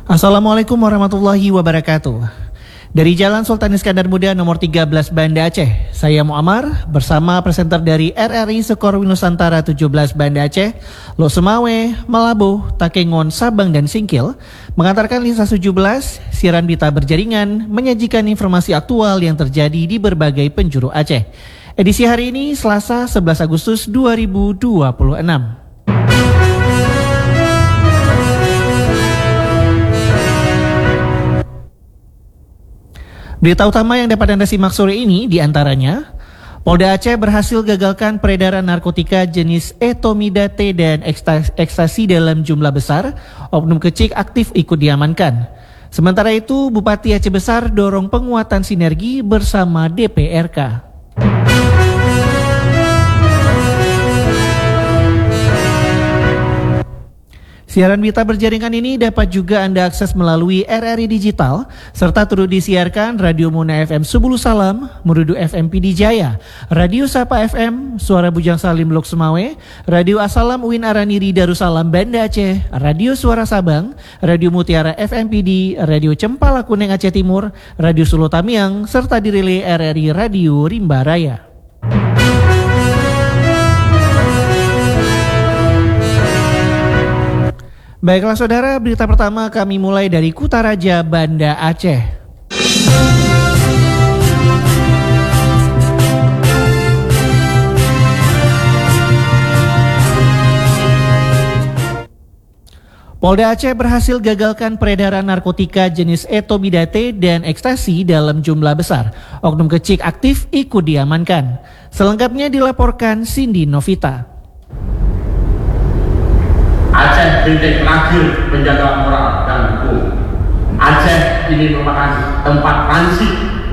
Assalamualaikum warahmatullahi wabarakatuh. Dari Jalan Sultan Iskandar Muda nomor 13 Banda Aceh, saya Muammar bersama presenter dari RRI Sekor Nusantara 17 Banda Aceh, Lok Semawe, Malabo, Takengon, Sabang dan Singkil mengantarkan Lisa 17, siaran berita berjaringan, menyajikan informasi aktual yang terjadi di berbagai penjuru Aceh. Edisi hari ini Selasa 11 Agustus 2026. Berita utama yang dapat Anda simak sore ini diantaranya, Polda Aceh berhasil gagalkan peredaran narkotika jenis etomidate dan ekstasi dalam jumlah besar, oknum kecil aktif ikut diamankan. Sementara itu, Bupati Aceh Besar dorong penguatan sinergi bersama DPRK. Siaran berita berjaringan ini dapat juga Anda akses melalui RRI Digital, serta turut disiarkan Radio Muna FM Subulu Salam, Merudu FM PD Jaya, Radio Sapa FM, Suara Bujang Salim Lok Semawe, Radio Asalam Uin Araniri Darussalam Banda Aceh, Radio Suara Sabang, Radio Mutiara FM PD, Radio Cempala Kuneng Aceh Timur, Radio Sulu Tamiang, serta dirilai RRI Radio Rimba Raya. Baiklah saudara, berita pertama kami mulai dari Kutaraja, Banda Aceh. Polda Aceh berhasil gagalkan peredaran narkotika jenis etomidate dan ekstasi dalam jumlah besar. Oknum kecil aktif ikut diamankan. Selengkapnya dilaporkan Cindy Novita. Aceh benteng terakhir penjaga moral dan hukum. Aceh ini merupakan tempat transit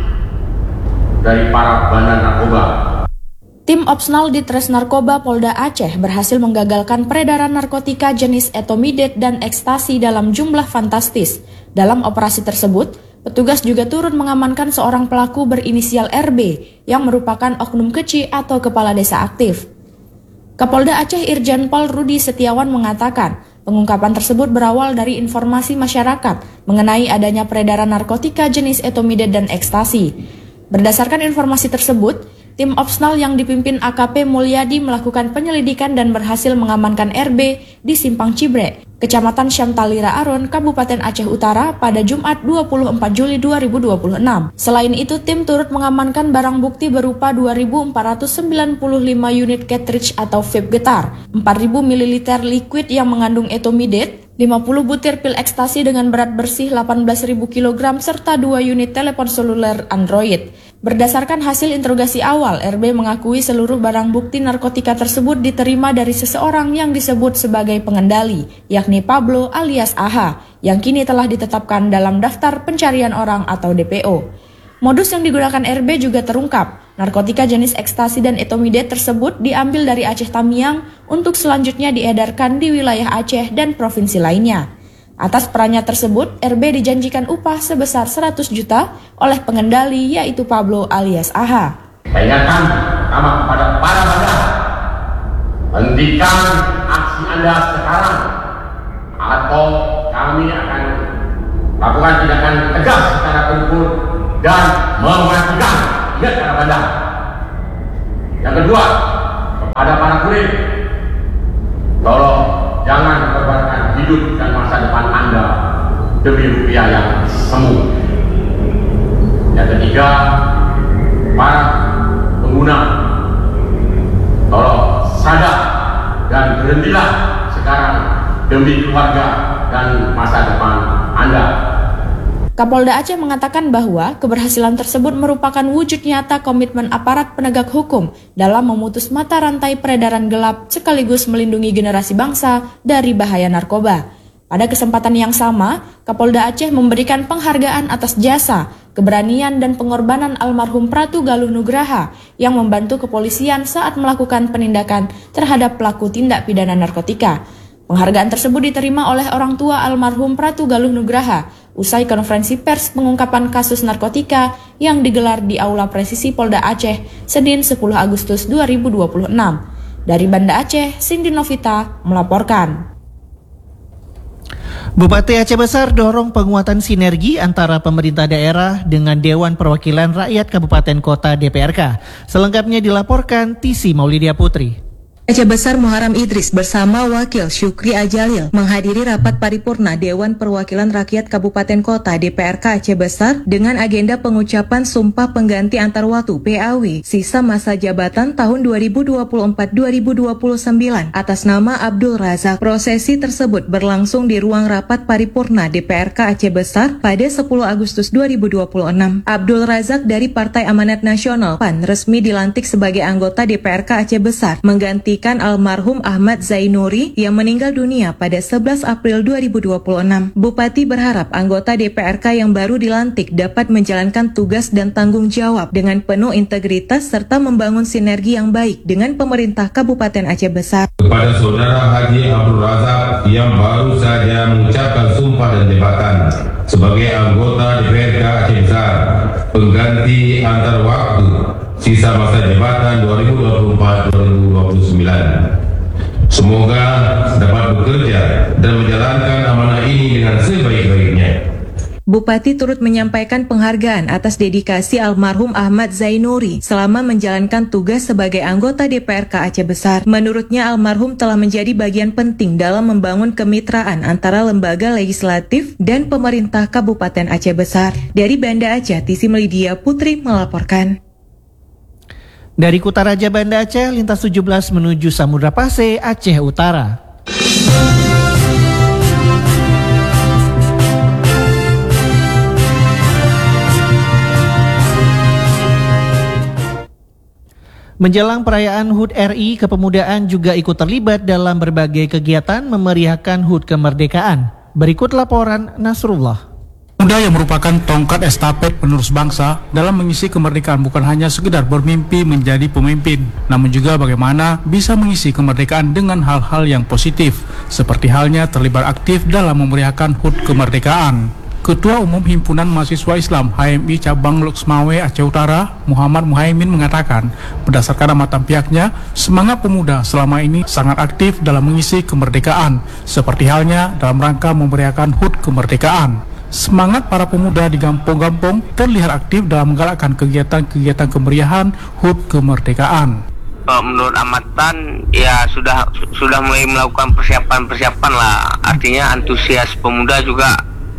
dari para bandar narkoba. Tim Opsnal Ditres Narkoba Polda Aceh berhasil menggagalkan peredaran narkotika jenis etomidate dan ekstasi dalam jumlah fantastis. Dalam operasi tersebut, petugas juga turut mengamankan seorang pelaku berinisial RB yang merupakan oknum kecil atau kepala desa aktif. Kapolda Aceh Irjen Pol Rudi Setiawan mengatakan, pengungkapan tersebut berawal dari informasi masyarakat mengenai adanya peredaran narkotika jenis etomidate dan ekstasi. Berdasarkan informasi tersebut, tim Opsnal yang dipimpin AKP Mulyadi melakukan penyelidikan dan berhasil mengamankan RB di Simpang Cibrek, Kecamatan Syamtalira Aron, Kabupaten Aceh Utara pada Jumat 24 Juli 2026. Selain itu, tim turut mengamankan barang bukti berupa 2.495 unit cartridge atau vape getar, 4.000 ml liquid yang mengandung etomidate, 50 butir pil ekstasi dengan berat bersih 18.000 kg, serta 2 unit telepon seluler Android. Berdasarkan hasil interogasi awal, RB mengakui seluruh barang bukti narkotika tersebut diterima dari seseorang yang disebut sebagai pengendali, yakni Pablo alias AHA, yang kini telah ditetapkan dalam daftar pencarian orang atau DPO. Modus yang digunakan RB juga terungkap. Narkotika jenis ekstasi dan etomidate tersebut diambil dari Aceh Tamiang untuk selanjutnya diedarkan di wilayah Aceh dan provinsi lainnya. Atas perannya tersebut, RB dijanjikan upah sebesar 100 juta oleh pengendali yaitu Pablo alias AHA. Saya ingatkan pertama kepada para bandar, hentikan aksi Anda sekarang atau kami akan lakukan tindakan tegas secara terukur dan mematikan. Ingat para bandar. Yang kedua, kepada para kurir, tolong jangan mengorbankan hidup dan masa depan Anda demi rupiah yang semu. Yang ketiga, para pengguna, tolong sadar dan berhentilah sekarang demi keluarga dan masa depan Anda. Kapolda Aceh mengatakan bahwa keberhasilan tersebut merupakan wujud nyata komitmen aparat penegak hukum dalam memutus mata rantai peredaran gelap sekaligus melindungi generasi bangsa dari bahaya narkoba. Pada kesempatan yang sama, Kapolda Aceh memberikan penghargaan atas jasa, keberanian dan pengorbanan almarhum Pratu Galuh Nugraha yang membantu kepolisian saat melakukan penindakan terhadap pelaku tindak pidana narkotika. Penghargaan tersebut diterima oleh orang tua almarhum Pratu Galuh Nugraha usai konferensi pers pengungkapan kasus narkotika yang digelar di Aula Presisi Polda Aceh Senin 10 Agustus 2026. Dari Banda Aceh, Cindy Novita melaporkan. Bupati Aceh Besar dorong penguatan sinergi antara pemerintah daerah dengan Dewan Perwakilan Rakyat Kabupaten Kota DPRK. Selengkapnya dilaporkan Tisi Maulidia Putri. Aceh Besar Muharam Idris bersama Wakil Syukri Ajalil menghadiri rapat paripurna Dewan Perwakilan Rakyat Kabupaten Kota DPRK Aceh Besar dengan agenda pengucapan Sumpah Pengganti Antarwatu PAW sisa masa jabatan tahun 2024-2029 atas nama Abdul Razak. Prosesi tersebut berlangsung di ruang rapat paripurna DPRK Aceh Besar pada 10 Agustus 2026. Abdul Razak dari Partai Amanat Nasional PAN resmi dilantik sebagai anggota DPRK Aceh Besar mengganti almarhum Ahmad Zainuri yang meninggal dunia pada 11 April 2026. Bupati berharap anggota DPRK yang baru dilantik dapat menjalankan tugas dan tanggung jawab dengan penuh integritas serta membangun sinergi yang baik dengan pemerintah Kabupaten Aceh Besar. Kepada Saudara Haji Abdul Razak yang baru saja mengucapkan sumpah dan jabatan sebagai anggota DPRK Aceh Besar, pengganti antar waktu sisa masa jabatan 2024-2029. Semoga dapat bekerja dan menjalankan amanah ini dengan sebaik-baiknya. Bupati turut menyampaikan penghargaan atas dedikasi almarhum Ahmad Zainuri selama menjalankan tugas sebagai anggota DPRK Aceh Besar. Menurutnya almarhum telah menjadi bagian penting dalam membangun kemitraan antara lembaga legislatif dan pemerintah Kabupaten Aceh Besar. Dari Banda Aceh, Tisi Maulidia Putri melaporkan. Dari Kutaraja Banda Aceh, lintas 17 menuju Samudra Paseh, Aceh Utara. Menjelang perayaan HUT RI, kepemudaan juga ikut terlibat dalam berbagai kegiatan memeriahkan HUT kemerdekaan. Berikut laporan Nasrullah. Muda yang merupakan tongkat estafet penerus bangsa dalam mengisi kemerdekaan bukan hanya sekedar bermimpi menjadi pemimpin, namun juga bagaimana bisa mengisi kemerdekaan dengan hal-hal yang positif, seperti halnya terlibat aktif dalam memeriahkan HUT kemerdekaan. Ketua Umum Himpunan Mahasiswa Islam HMI Cabang Loksmawe Aceh Utara, Muhammad Muhaimin mengatakan, berdasarkan amatan pihaknya, semangat pemuda selama ini sangat aktif dalam mengisi kemerdekaan, seperti halnya dalam rangka memeriahkan HUT kemerdekaan. Semangat para pemuda di kampung-kampung terlihat aktif dalam menggalakkan kegiatan-kegiatan kemeriahan HUT kemerdekaan. Menurut amatan ya sudah mulai melakukan persiapan lah. Artinya antusias pemuda juga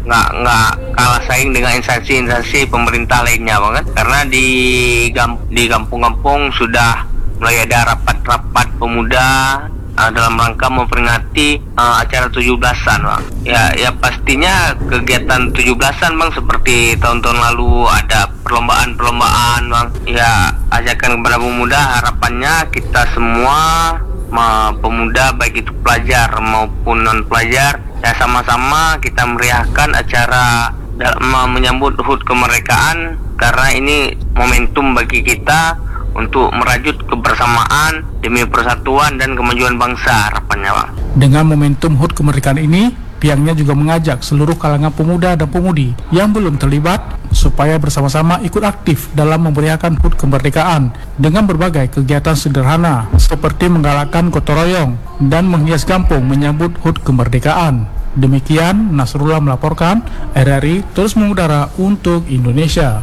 nggak kalah saing dengan instansi pemerintah lainnya, banget. Karena di kampung-kampung sudah mulai ada rapat-rapat pemuda dalam rangka memperingati acara 17-an, Bang. Ya pastinya kegiatan 17-an, Bang, seperti tahun-tahun lalu ada perlombaan, Bang. Ya, ajakan kepada pemuda, harapannya kita semua pemuda baik itu pelajar maupun non pelajar ya sama-sama kita meriahkan acara menyambut HUT kemerdekaan, karena ini momentum bagi kita untuk merajut kebersamaan demi persatuan dan kemajuan bangsa, harapannya, Bang. Dengan momentum HUT kemerdekaan ini, pihaknya juga mengajak seluruh kalangan pemuda dan pemudi yang belum terlibat supaya bersama-sama ikut aktif dalam memeriahkan HUT kemerdekaan dengan berbagai kegiatan sederhana seperti menggalakkan gotong royong dan menghias kampung menyambut HUT kemerdekaan. Demikian Nasrullah melaporkan, RRI terus mengudara untuk Indonesia.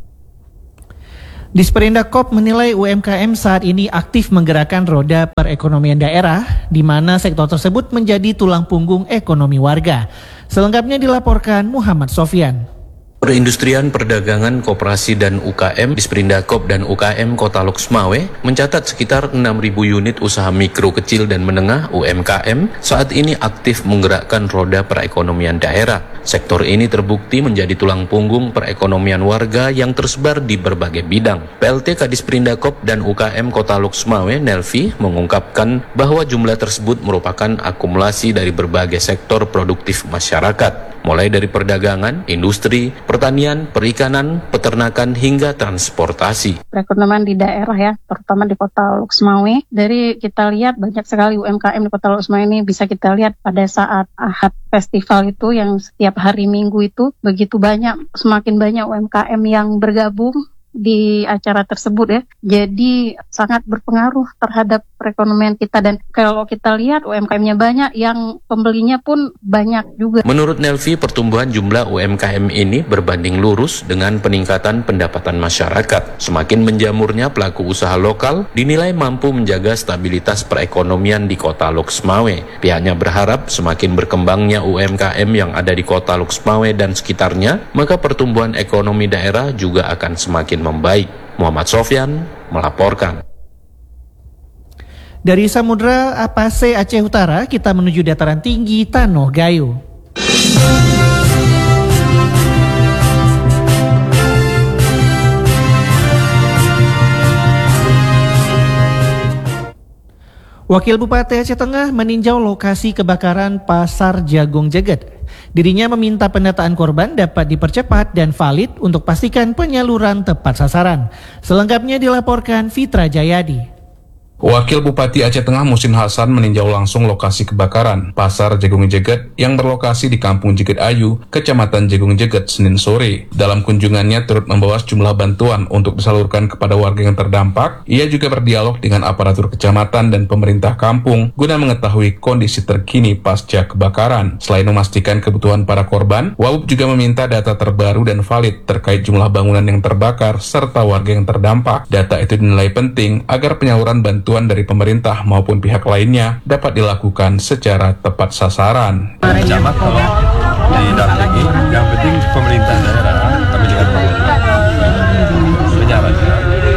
Disperindak.Kop menilai UMKM saat ini aktif menggerakkan roda perekonomian daerah, di mana sektor tersebut menjadi tulang punggung ekonomi warga. Selengkapnya dilaporkan Muhammad Sofyan. Perindustrian, Perdagangan, Koperasi dan UKM Disperindak.Kop dan UKM Kota Loksmawe mencatat sekitar 6.000 unit usaha mikro, kecil dan menengah UMKM saat ini aktif menggerakkan roda perekonomian daerah. Sektor ini terbukti menjadi tulang punggung perekonomian warga yang tersebar di berbagai bidang. PLT Kadisperindak.Kop dan UKM Kota Loksmawe, Nelvi, mengungkapkan bahwa jumlah tersebut merupakan akumulasi dari berbagai sektor produktif masyarakat, mulai dari perdagangan, industri, pertanian, perikanan, peternakan, hingga transportasi. Perekonomian di daerah ya, terutama di Kota Loksmawe. Dari kita lihat banyak sekali UMKM di Kota Loksmawe ini, bisa kita lihat pada saat Ahad Festival itu yang setiap hari Minggu itu begitu banyak, semakin banyak UMKM yang bergabung di acara tersebut ya. Jadi sangat berpengaruh terhadap perekonomian kita. Dan kalau kita lihat UMKM-nya banyak, yang pembelinya pun banyak juga. Menurut Nelvi, pertumbuhan jumlah UMKM ini berbanding lurus dengan peningkatan pendapatan masyarakat. Semakin menjamurnya pelaku usaha lokal dinilai mampu menjaga stabilitas perekonomian di Kota Loksmawe. Pihaknya berharap semakin berkembangnya UMKM yang ada di Kota Loksmawe dan sekitarnya, maka pertumbuhan ekonomi daerah juga akan semakin membaik. Muhammad Sofyan melaporkan. Dari Samudra Apase Aceh Utara, kita menuju dataran tinggi Tanoh Gayo. Wakil Bupati Aceh Tengah meninjau lokasi kebakaran Pasar Jagung Jeget. Dirinya meminta pendataan korban dapat dipercepat dan valid untuk pastikan penyaluran tepat sasaran. Selengkapnya dilaporkan Fitra Jayadi. Wakil Bupati Aceh Tengah Musin Hasan meninjau langsung lokasi kebakaran Pasar Jagung Jeget yang berlokasi di Kampung Jeget Ayu, Kecamatan Jagung Jeget, Senin sore. Dalam kunjungannya turut membawa sejumlah bantuan untuk disalurkan kepada warga yang terdampak. Ia juga berdialog dengan aparatur kecamatan dan pemerintah kampung guna mengetahui kondisi terkini pasca kebakaran. Selain memastikan kebutuhan para korban, Wabub juga meminta data terbaru dan valid terkait jumlah bangunan yang terbakar serta warga yang terdampak. Data itu dinilai penting agar penyaluran bantuan dari pemerintah maupun pihak lainnya dapat dilakukan secara tepat sasaran. Camat kalau didampingi, yang penting pemerintah daerah, kami juga penyarannya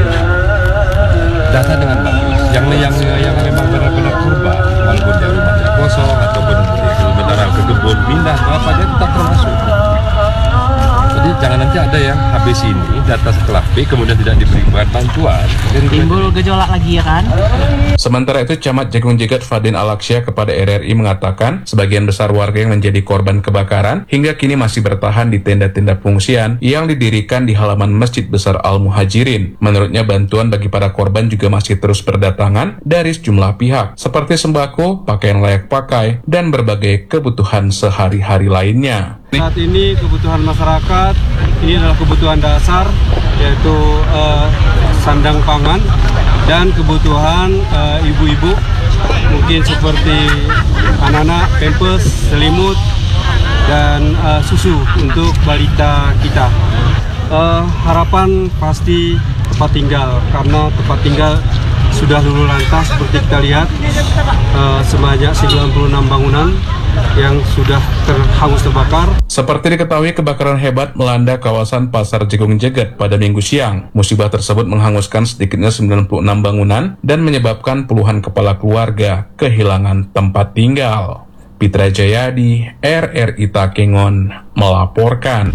data dengan bagus. Yang memang benar-benar korban, walaupun dia rumahnya kosong ataupun beneran ke kebun pindah atau apa, dia tetap termasuk. Jadi jangan nanti ada yang habis ini data setelah P kemudian tidak diberikan bantuan. Timbul gejolak lagi ya kan? Sementara itu Camat Jagung Jeget Fadin Alaksya kepada RRI mengatakan sebagian besar warga yang menjadi korban kebakaran hingga kini masih bertahan di tenda-tenda pengungsian yang didirikan di halaman Masjid Besar Al-Muhajirin. Menurutnya bantuan bagi para korban juga masih terus berdatangan dari sejumlah pihak seperti sembako, pakaian layak pakai, dan berbagai kebutuhan sehari-hari lainnya. Saat ini kebutuhan masyarakat ini adalah kebutuhan dasar, yaitu sandang pangan dan kebutuhan ibu-ibu mungkin seperti anak-anak, pampers, selimut dan susu untuk balita kita. Harapan pasti tempat tinggal, karena tempat tinggal sudah luluh lantas seperti kita lihat, sebanyak 96 bangunan yang sudah terhangus terbakar. Seperti diketahui, kebakaran hebat melanda kawasan Pasar Jagung Jeget pada Minggu siang. Musibah tersebut menghanguskan sedikitnya 96 bangunan dan menyebabkan puluhan kepala keluarga kehilangan tempat tinggal. Fitra Jayadi, RRI Takengon melaporkan.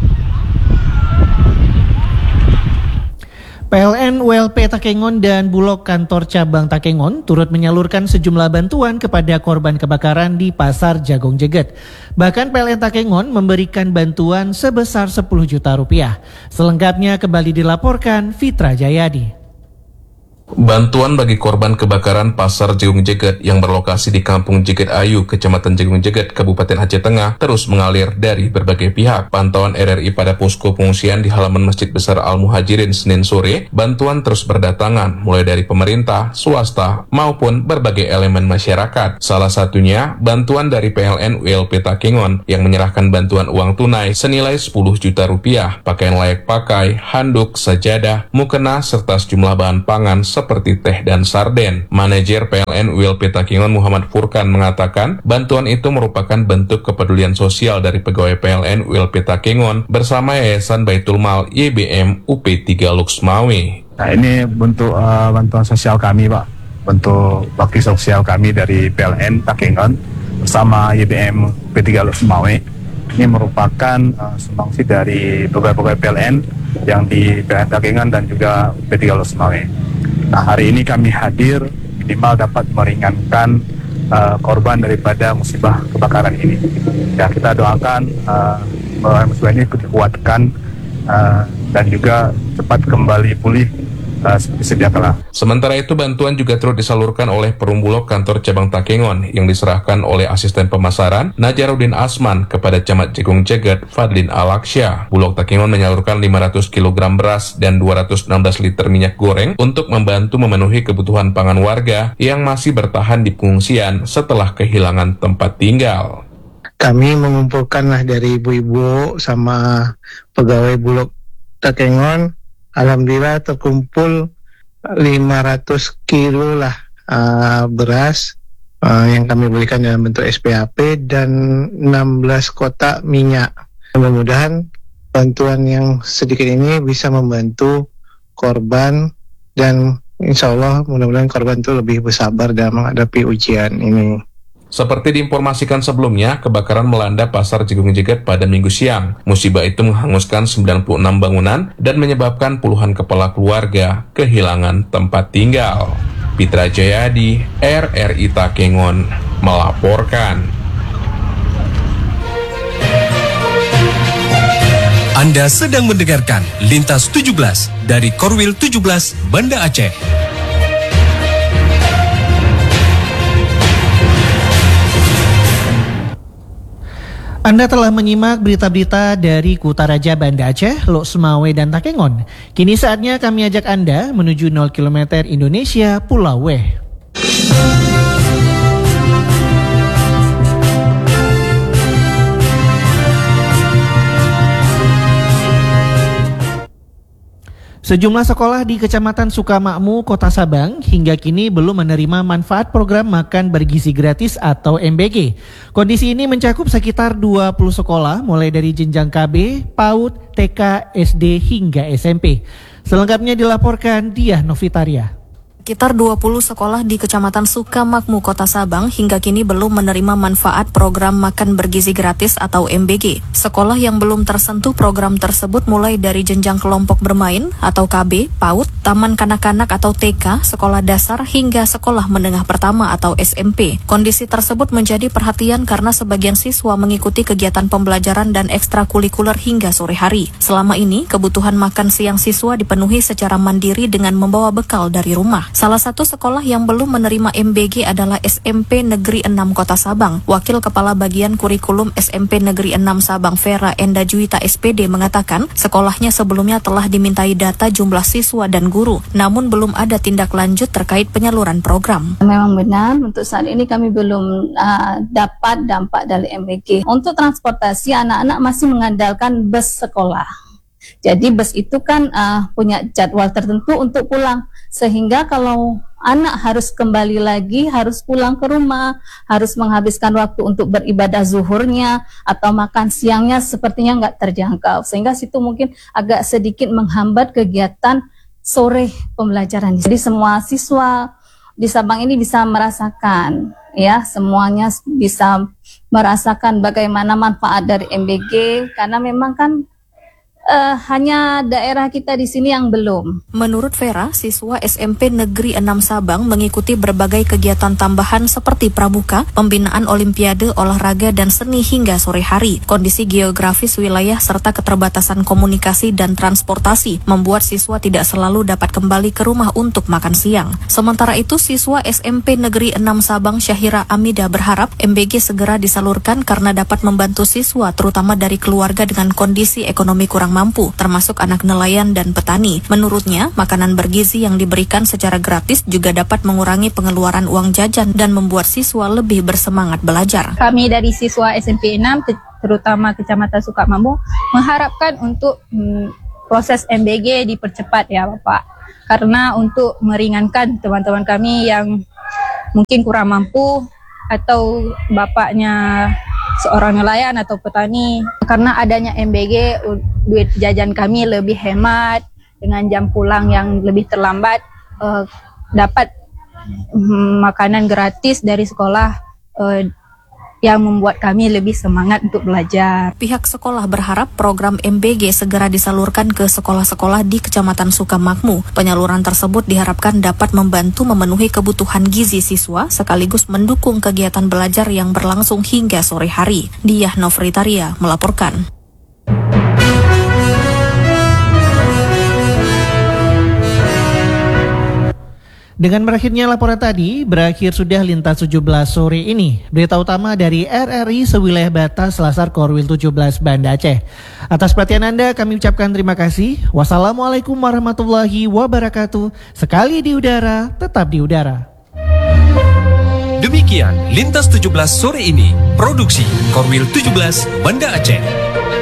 PLN ULP Takengon dan Bulog Kantor Cabang Takengon turut menyalurkan sejumlah bantuan kepada korban kebakaran di Pasar Jagung Jeget. Bahkan PLN Takengon memberikan bantuan sebesar 10 juta rupiah. Selengkapnya kembali dilaporkan Fitra Jayadi. Bantuan bagi korban kebakaran Pasar Jagung Jeget yang berlokasi di Kampung Jeget Ayu, Kecamatan Jagung Jeget, Kabupaten Aceh Tengah terus mengalir dari berbagai pihak. Pantauan RRI pada posko pengungsian di halaman Masjid Besar Al-Muhajirin Senin sore, bantuan terus berdatangan mulai dari pemerintah, swasta, maupun berbagai elemen masyarakat. Salah satunya bantuan dari PLN ULP Takengon yang menyerahkan bantuan uang tunai senilai 10 juta rupiah, pakaian layak pakai, handuk, sajadah, mukena, serta sejumlah bahan pangan seperti teh dan sarden. Manajer PLN ULP Takengon Muhammad Furkan mengatakan bantuan itu merupakan bentuk kepedulian sosial dari pegawai PLN ULP Takengon bersama Yayasan Baitul Mal YBM UP3 Loksmawe. Nah, ini bentuk bantuan sosial kami, Pak. Bentuk bakti sosial kami dari PLN Takengon bersama YBM UP3 Loksmawe. Ini merupakan sumbangsi dari pegawai PLN yang di PLN Takengon dan juga UP3 Loksmawe. Nah, hari ini kami hadir minimal dapat meringankan korban daripada musibah kebakaran ini. Ya, kita doakan musibah ini dikuatkan dan juga cepat kembali pulih seperti sedia kala. Sementara itu, bantuan juga turut disalurkan oleh Perum Bulog Kantor Cabang Takengon yang diserahkan oleh Asisten Pemasaran Najarudin Asman kepada Camat Jegong Jeget Fadlin Alaksya. Bulog Takengon menyalurkan 500 kg beras dan 216 liter minyak goreng untuk membantu memenuhi kebutuhan pangan warga yang masih bertahan di pengungsian setelah kehilangan tempat tinggal. Kami mengumpulkanlah dari ibu-ibu sama pegawai Bulog Takengon. Alhamdulillah terkumpul 500 kilo lah beras yang kami belikan dalam bentuk SPAP dan 16 kotak minyak. Mudah-mudahan bantuan yang sedikit ini bisa membantu korban dan insya Allah mudah-mudahan korban itu lebih bersabar dalam menghadapi ujian ini. Seperti diinformasikan sebelumnya, kebakaran melanda Pasar Jegong Jeget pada Minggu siang. Musibah itu menghanguskan 96 bangunan dan menyebabkan puluhan kepala keluarga kehilangan tempat tinggal. Pitra Jayadi, RRI Takengon, melaporkan. Anda sedang mendengarkan Lintas 17 dari Korwil 17 Banda Aceh. Anda telah menyimak berita-berita dari Kutaraja Banda Aceh, Lok Semawe, dan Takengon. Kini saatnya kami ajak Anda menuju 0 km Indonesia Pulau Weh. Sejumlah sekolah di Kecamatan Sukamakmu, Kota Sabang hingga kini belum menerima manfaat program makan bergizi gratis atau MBG. Kondisi ini mencakup sekitar 20 sekolah mulai dari jenjang KB, PAUD, TK, SD hingga SMP. Selengkapnya dilaporkan Diah Novitaria. Sekitar 20 sekolah di Kecamatan Sukamakmu, Kota Sabang hingga kini belum menerima manfaat program makan bergizi gratis atau MBG. Sekolah yang belum tersentuh program tersebut mulai dari jenjang kelompok bermain atau KB, PAUD, taman kanak-kanak atau TK, sekolah dasar hingga sekolah menengah pertama atau SMP. Kondisi tersebut menjadi perhatian karena sebagian siswa mengikuti kegiatan pembelajaran dan ekstrakurikuler hingga sore hari. Selama ini, kebutuhan makan siang siswa dipenuhi secara mandiri dengan membawa bekal dari rumah. Salah satu sekolah yang belum menerima MBG adalah SMP Negeri 6 Kota Sabang. Wakil Kepala Bagian Kurikulum SMP Negeri 6 Sabang Vera Enda Juwita SPD mengatakan sekolahnya sebelumnya telah dimintai data jumlah siswa dan guru, namun belum ada tindak lanjut terkait penyaluran program. Memang benar, untuk saat ini kami belum dapat dampak dari MBG. Untuk transportasi, anak-anak masih mengandalkan bus sekolah. Jadi bus itu kan punya jadwal tertentu untuk pulang. Sehingga kalau anak harus kembali lagi, harus pulang ke rumah, harus menghabiskan waktu untuk beribadah zuhurnya atau makan siangnya sepertinya nggak terjangkau. Sehingga situ mungkin agak sedikit menghambat kegiatan sore pembelajaran. Jadi semua siswa di Sabang ini bisa merasakan, ya, semuanya bisa merasakan bagaimana manfaat dari MBG karena memang kan hanya daerah kita di sini yang belum. Menurut Vera, siswa SMP Negeri 6 Sabang mengikuti berbagai kegiatan tambahan seperti pramuka, pembinaan olimpiade, olahraga, dan seni hingga sore hari. Kondisi geografis wilayah serta keterbatasan komunikasi dan transportasi membuat siswa tidak selalu dapat kembali ke rumah untuk makan siang. Sementara itu, siswa SMP Negeri 6 Sabang Syahira Amida berharap MBG segera disalurkan karena dapat membantu siswa terutama dari keluarga dengan kondisi ekonomi kurang mampu, termasuk anak nelayan dan petani. Menurutnya, makanan bergizi yang diberikan secara gratis juga dapat mengurangi pengeluaran uang jajan dan membuat siswa lebih bersemangat belajar. Kami dari siswa SMP 6, terutama Kecamatan Sukamakmu, mengharapkan untuk proses MBG dipercepat ya Bapak. Karena untuk meringankan teman-teman kami yang mungkin kurang mampu atau bapaknya seorang nelayan atau petani. Karena adanya MBG, duit jajan kami lebih hemat, dengan jam pulang yang lebih terlambat, dapat makanan gratis dari sekolah yang membuat kami lebih semangat untuk belajar. Pihak sekolah berharap program MBG segera disalurkan ke sekolah-sekolah di Kecamatan Sukamakmu. Penyaluran tersebut diharapkan dapat membantu memenuhi kebutuhan gizi siswa sekaligus mendukung kegiatan belajar yang berlangsung hingga sore hari. Diah Novitaria melaporkan. Dengan berakhirnya laporan tadi, berakhir sudah Lintas 17 sore ini. Berita utama dari RRI sewilayah batas Selasar Korwil 17 Banda Aceh. Atas perhatian Anda kami ucapkan terima kasih. Wassalamualaikum warahmatullahi wabarakatuh. Sekali di udara, tetap di udara. Demikian Lintas 17 sore ini, produksi Korwil 17 Banda Aceh.